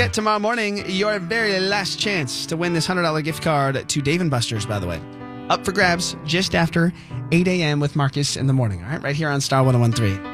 Tomorrow morning, your very last chance to win this $100 gift card to Dave & Buster's, by the way. Up for grabs just after 8 a.m. with Marcus in the morning, all right? Right here on Star 101.3.